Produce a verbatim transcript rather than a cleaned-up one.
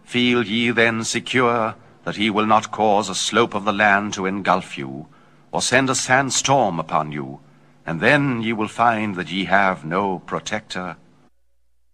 Feel ye then secure that he will not cause a slope of the land to engulf you, or send a sandstorm upon you, and then ye will find that ye have no protector.